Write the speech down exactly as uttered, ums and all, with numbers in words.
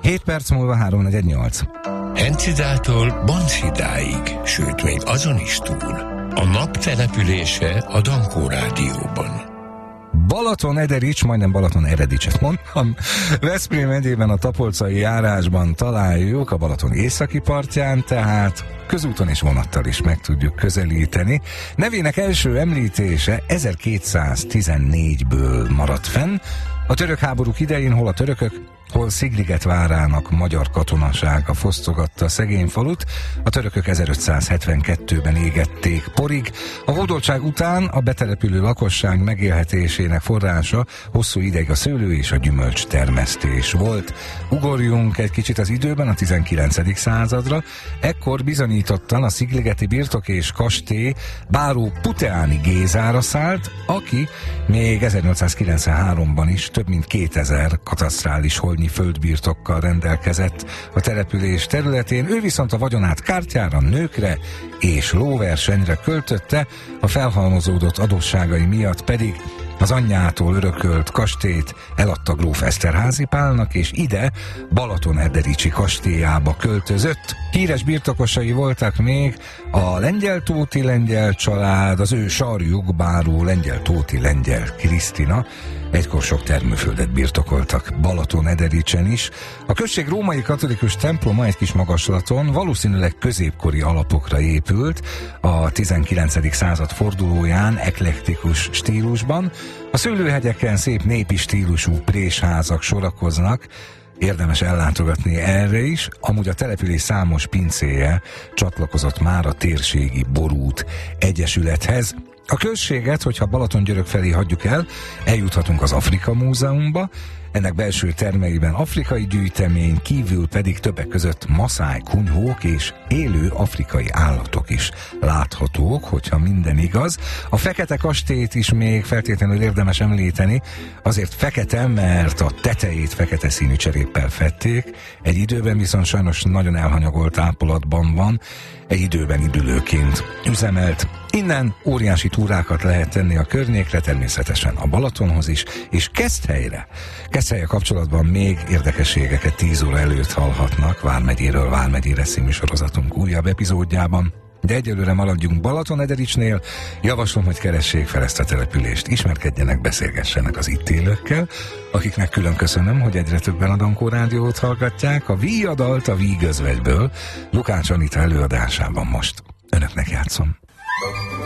hét perc múlva három negyven nyolc. Encidától Banszidáig, sőt még azon is túl. A nap települése a Dankó Rádióban. Balaton-Ederics, majdnem Balaton-Eredicset mondtam. Veszprém megyében a Tapolcai járásban találjuk, a Balaton északi partján, tehát közúton és vonattal is meg tudjuk közelíteni. Nevének első említése ezerkétszáztizennégyből maradt fenn. A török háborúk idején hol a törökök, hol Szigliget várának magyar katonasága fosztogatta a szegény falut. A törökök ezerötszázhetvenkettőben égették porig. A hódoltság után a betelepülő lakosság megélhetésének forrása hosszú ideig a szőlő és a gyümölcs termesztés volt. Ugorjunk egy kicsit az időben, a tizenkilencedik századra. Ekkor bizonyítottan a szigligeti birtok és kastély báró Puteáni Gézára szállt, aki még ezernyolcszázkilencvenháromban is több mint kétezer katasztrális holnyi földbirtokkal rendelkezett a település területén. Ő viszont a vagyonát kártyára, nőkre és lóversenyre költötte, a felhalmozódott adósságai miatt pedig az anyjától örökölt kastélyt eladta gróf Eszterházy Pálnak, és ide Balaton-Edericsi kastélyába költözött. Híres birtokosai voltak még a lengyel-tóti lengyel család, az ő sarjuk báró lengyel-tóti lengyel Krisztina. Egykor sok termőföldet birtokoltak Balaton-Edericsen is. A község római katolikus temploma egy kis magaslaton valószínűleg középkori alapokra épült, a tizenkilencedik század fordulóján eklektikus stílusban. A szőlőhegyeken szép népi stílusú présházak sorakoznak, érdemes ellátogatni erre is. Amúgy a település számos pincéje csatlakozott már a térségi borút egyesülethez. A községet, hogyha Balatongyörök felé hagyjuk el, eljuthatunk az Afrika Múzeumba, ennek belső termeiben afrikai gyűjtemény, kívül pedig többek között maszáj kunyhók és élő afrikai állatok is láthatók, hogyha minden igaz. A fekete kastélyt is még feltétlenül érdemes említeni, azért fekete, mert a tetejét fekete színű cseréppel fedték, egy időben viszont sajnos nagyon elhanyagolt ápolatban van, egy időben üdülőként üzemelt. Innen óriási túrákat lehet tenni a környékre, természetesen a Balatonhoz is, és Keszthelyre. Keszthelye kapcsolatban még érdekességeket tíz óra előtt hallhatnak Vármegyéről Vármegyére című sorozatunk újabb epizódjában. De egyelőre maradjunk Balaton-Edericsnél. Javaslom, hogy keressék fel ezt a települést, ismerkedjenek, beszélgessenek az itt élőkkel, akiknek külön köszönöm, hogy egyre többen a Dankó Rádiót hallgatják. A Víjadalt a Vígözvegyből Lukács Anita előadásában most önöknek játszom.